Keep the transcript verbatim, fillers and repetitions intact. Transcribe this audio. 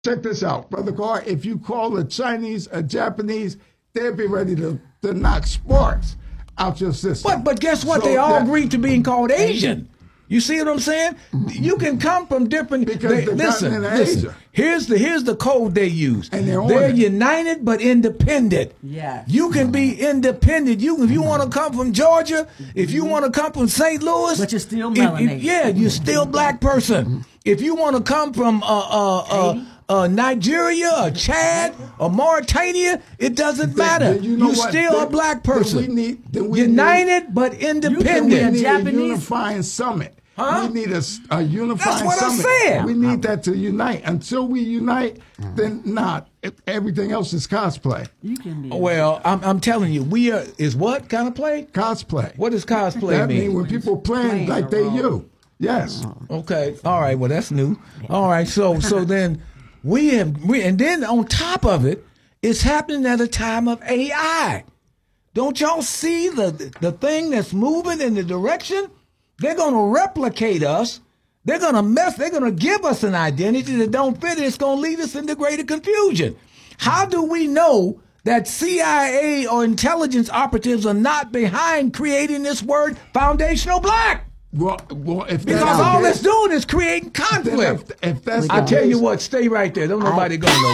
Check this out, Brother Carr. If you call a Chinese a Japanese, they'll be ready to, to knock sparks out your system. But but guess what? So they all that, agreed to being called Asian. You see what I'm saying? You can come from different. Because they, the listen, continent of listen. Asia. Here's the here's the code they use. And they're on they're it. united but independent. Yes. You can be independent. You if you want to come from Georgia, if you want to come from Saint Louis, But you're still if- if- melanated. yeah, you're still black person. If you want to come from uh uh uh. Uh, Nigeria or Chad or Mauritania, it doesn't matter. then you know You're what? still Then- a black then we person. need- then we United but independent. be a We need Japanese- a unifying summit. Huh? We need a, a unifying That's what I summit. said. We need that to unite. Until we unite, then not. Everything else is cosplay. You can be. Well, I'm, I'm telling you, we are is what kind of play? Cosplay. What does cosplay that mean? mean when people playing Playing like a they role. you. Yes. Okay, all right. Well, that's new. All right, so so then we have, we, and then on top of it, it's happening at a time of A I. Don't y'all see the the thing that's moving in the direction? They're going to replicate us. They're going to mess. They're going to give us an identity that don't fit. It's going to lead us into greater confusion. How do we know that C I A or intelligence operatives are not behind creating this word foundational black? Well, well, if Because that's all the it's case, doing is creating then conflict. if, if that's I the tell you case, what, stay right there. Don't nobody go nowhere.